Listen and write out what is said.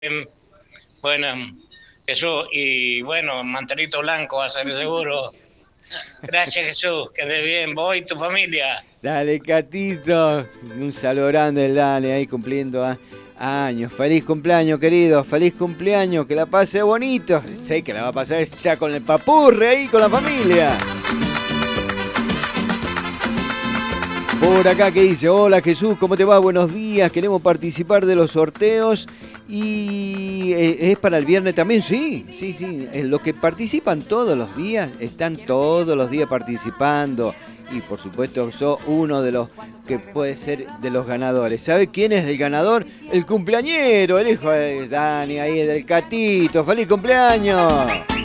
Bueno, Jesús, y bueno, mantelito blanco va a ser seguro. Gracias, Jesús, que estés bien, vos y tu familia. Dale, Catito. Un saludo grande, el Dale, ahí cumpliendo años. Feliz cumpleaños, querido. Feliz cumpleaños. Que la pase bonito. Sé que la va a pasar está con el papurre ahí, con la familia. Por acá que dice, hola Jesús, ¿cómo te va? Buenos días, queremos participar de los sorteos y es para el viernes también, sí, sí, sí, los que participan todos los días, están todos los días participando y por supuesto soy uno de los que puede ser de los ganadores. ¿Sabe quién es el ganador? El cumpleañero, el hijo de Dani, ahí del Catito, ¡feliz cumpleaños!